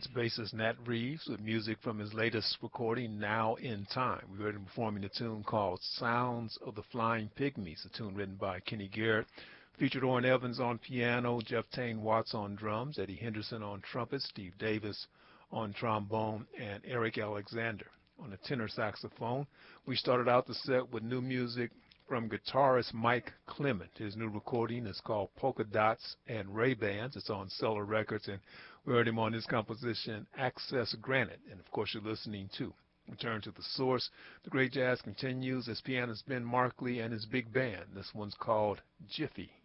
That's bassist Nat Reeves with music from his latest recording, Now in Time. We heard him performing a tune called Sounds of the Flying Pygmies, a tune written by Kenny Garrett. Featured Orrin Evans on piano, Jeff Tane Watts on drums, Eddie Henderson on trumpet, Steve Davis on trombone, and Eric Alexander on the tenor saxophone. We started out the set with new music from guitarist Mike Clement. His new recording is called Polka Dots and Ray-Bans. It's on Cellar Records, and we heard him on his composition Access Granted. And of course, you're listening to Return to the Source. The great jazz continues as pianist Ben Markley and his big band. This one's called Jiffy.